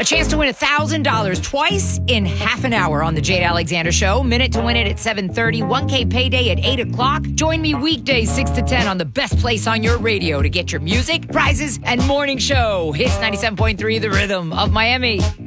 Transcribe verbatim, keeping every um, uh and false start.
chance to win one thousand dollars twice in half an hour on the Jade Alexander Show. Minute to win it at seven thirty. one K payday at eight o'clock. Join me weekdays six to ten on the best place on your radio to get your music, prizes, and morning show. Hits ninety-seven point three, The Rhythm of Miami.